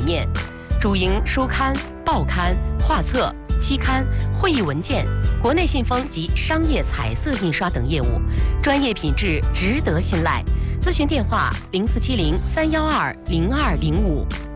面，主营书刊、报刊、画册、期刊、会议文件、国内信封及商业彩色印刷等业务，专业品质值得信赖。咨询电话：0470-312-0205。